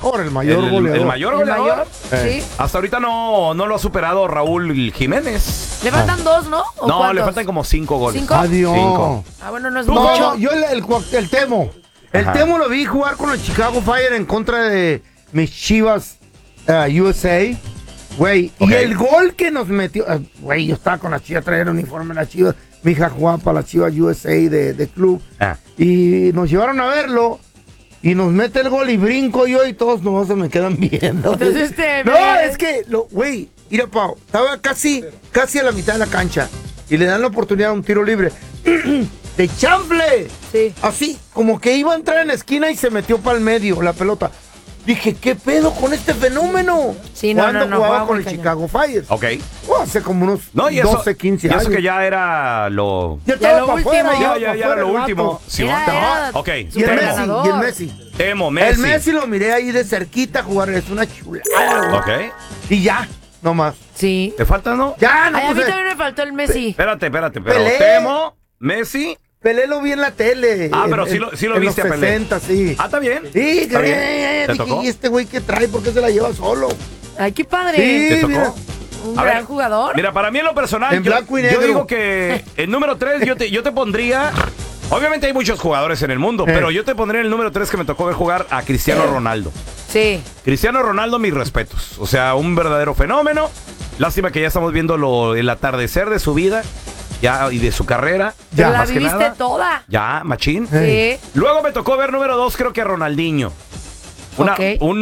mejor, el mayor goleador. El mayor goleador. Sí. Hasta ahorita no lo ha superado Raúl Jiménez. Le faltan 2, ¿no? ¿O No, cuántos? le faltan como 5 goles. ¿5? Adiós. 5. Ah, bueno, no es No, mucho. yo el Temo. El Ajá. Temo lo vi jugar con el Chicago Fire en contra de mis Chivas USA. Güey, Ok. y el gol que nos metió. Güey, yo estaba con las Chivas, traía el uniforme de las Chivas. Mi hija jugaba para las Chivas USA de club. Ah. Y nos llevaron a verlo. Y nos mete el gol y brinco yo y todos nomás se me quedan viendo. Entonces No, es que, güey, mira, Pau, estaba casi a la mitad de la cancha. Y le dan la oportunidad a un tiro libre. ¡De chanfle! Sí. Así, como que iba a entrar en la esquina y se metió para el medio la pelota. Dije, ¿qué pedo con este fenómeno? Sí, no, Cuando no, jugaba jugaba con muy el cañón. Chicago Fire. Ok. Hace como unos No, y eso, 12, 15 y años. eso que ya era lo... Ya Ya estaba lo para último. afuera, Ya pa' era afuera lo el último. vato. Simón. Era Ok. Y el super Messi, ganador. y el Messi. Temo, Messi. El Messi lo miré ahí de cerquita jugar, es una chulada. güey. Ok. Y ya, nomás. Sí. ¿Te falta, no? Ya, no Ay, a mí puse. también me faltó el Messi. Espérate. Pero Pelé. Temo, Messi... Pelé lo vi en la tele. Ah, pero sí lo en viste los a Pelé. 60, sí. Ah, está bien. Sí, Está bien. ¿Te dije, tocó? ¿y este güey qué trae? ¿Por qué se la lleva solo? Ay, qué padre. Sí, ¿Te tocó? mira. Un A gran ver, jugador. Mira, para mí en lo personal, En blanco y negro. yo digo que el número 3 yo te pondría... Obviamente hay muchos jugadores en el mundo, pero yo te pondría en el número 3 que me tocó ver jugar a Cristiano Ronaldo. Sí. Cristiano Ronaldo, mis respetos. O sea, un verdadero fenómeno. Lástima que ya estamos viendo el atardecer de su vida ya y de su carrera. Pero la más que viviste nada. toda. Ya, machín. Sí. Luego me tocó ver número 2, creo que a Ronaldinho. Ok.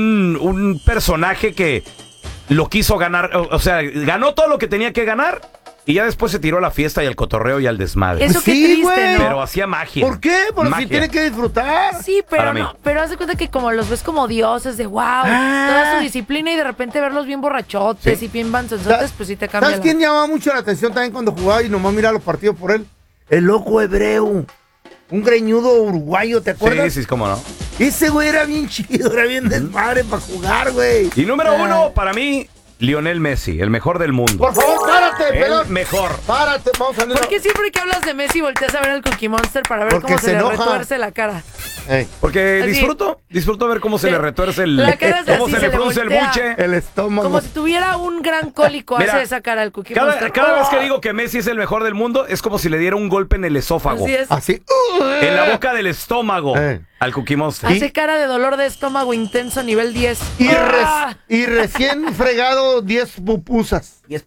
Un personaje que lo quiso ganar, o sea, ganó todo lo que tenía que ganar y ya después se tiró a la fiesta y al cotorreo y al desmadre. Eso qué Sí, triste, güey. ¿no? Pero hacía magia. ¿Por qué? Porque Magia. si tiene que disfrutar. Sí, Para pero mí. no, pero haz de cuenta que como los ves como dioses de wow, Ah. toda su disciplina y de repente verlos bien borrachotes Sí. y bien banzonzotes, pues sí te cambia. ¿Sabes quién llamaba mucho la atención también cuando jugaba y nomás miraba los partidos por él? El loco hebreo. Un greñudo uruguayo, ¿te acuerdas? Sí, cómo no. Ese güey era bien chido, era bien desmadre para jugar, güey. Y número 1, para mí, Lionel Messi, el mejor del mundo. Por favor, párate, El pelón. mejor. Párate, vamos a ¿Por qué siempre que hablas de Messi volteas a ver al Cookie Monster para ver Porque cómo se se le enoja. retuerce la cara? Porque Así. disfruto ver cómo se le retuerce La cara es cómo así, se le produce el voltea. buche. El estómago. Como si tuviera un gran cólico, Mira, hace esa cara al Cookie Monster. Cada ¡Oh! vez que digo que Messi es el mejor del mundo, es como si le diera un golpe en el esófago. Así es. Así. En la boca del estómago al Cookie Monster. Hace cara de dolor de estómago intenso nivel 10. Y, ¡Ah! y recién fregado 10 pupusas. Y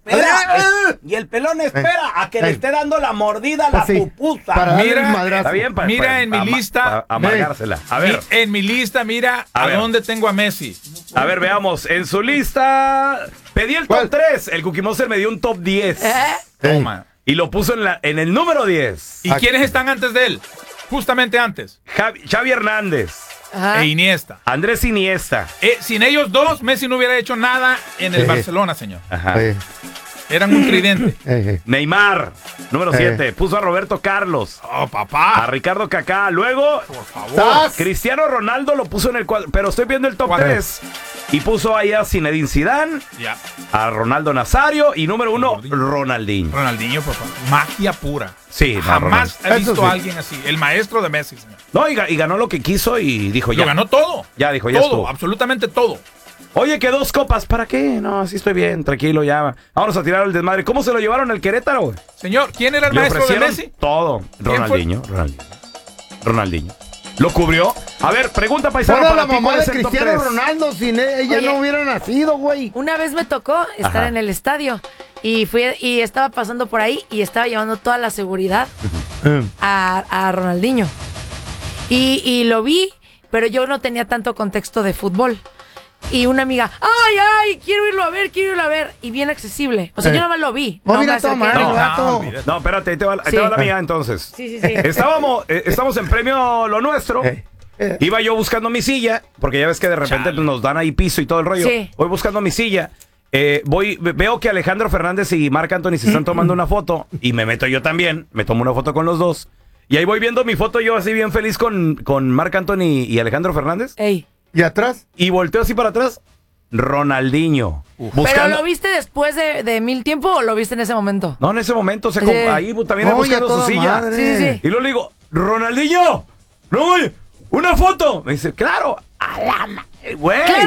y el pelón espera a que le esté dando la mordida a la Así, pupusa. para darle Mira, el madrazo. Está bien, Mira, en mi lista- amargársela. A ver, En mi lista, mira A a ver. dónde tengo a Messi. veamos. En su lista, pedí el top ¿Cuál? 3. El Cookie Monster me dio un top 10. Toma. Y lo puso en el número 10. ¿Y quiénes están antes de él? Justamente antes. Xavi Hernández, Ajá. E Iniesta. Andrés Iniesta. Sin ellos dos, Messi no hubiera hecho nada en el Barcelona, señor. Ajá. Eran un tridente. Neymar, número 7. Puso a Roberto Carlos. Oh, A papá. Ricardo Kaká. Luego, Por favor. ¡Sas! Cristiano Ronaldo lo puso en el cuadro. Pero estoy viendo el top ¿Cuál? 3. Y puso ahí a Zinedine Zidane, Ya. a Ronaldo Nazario y número 1, Ronaldinho. Ronaldinho, papá. Magia pura. Sí, no, Jamás he Eso visto sí. a alguien así. El maestro de Messi, señor. No, y ganó lo que quiso y dijo ya. Lo ganó todo. Ya dijo, ya todo, estuvo. absolutamente todo. Oye, que 2 copas, ¿para qué? No, así estoy bien, tranquilo, ya. Vámonos a tirar el desmadre. ¿Cómo se lo llevaron al Querétaro, güey? Señor, ¿quién era el Le maestro de ofrecieron Messi? todo. fue? Ronaldinho. ¿Lo cubrió? A ver, pregunta paisano Fuera para la ti, mamá ¿cuál de es el top Cristiano 3? Ronaldo, sin ella Oye. no hubiera nacido, güey. Una vez me tocó estar Ajá. en el estadio y estaba pasando por ahí y estaba llevando toda la seguridad a Ronaldinho. Y lo vi, pero yo no tenía tanto contexto de fútbol. Y una amiga, ay, quiero irlo a ver. Y bien accesible. O sea, yo nada más lo vi. Oh, no mira, me acerqué. toma, No, el gato. No, espérate, ahí te va Sí. la mía entonces. Sí. Estamos en premio Lo Nuestro. Iba yo buscando mi silla, porque ya ves que de repente Chale. nos dan ahí piso y todo el rollo. Sí. Voy buscando mi silla. Veo que Alejandro Fernández y Marc Anthony se están tomando una foto y me meto yo también, me tomo una foto con los dos. Y ahí voy viendo mi foto yo así bien feliz con Marc Anthony y Alejandro Fernández. Ey. ¿Y atrás? Y volteo así para atrás, Ronaldinho. ¿Pero lo viste después de 1000 tiempo o lo viste en ese momento? No, en ese momento, Sí. ahí también Oye, a buscando toda su silla. madre. Sí. Y luego le digo, Ronaldinho, no, güey, una foto. Me dice, claro, a la madre, güey.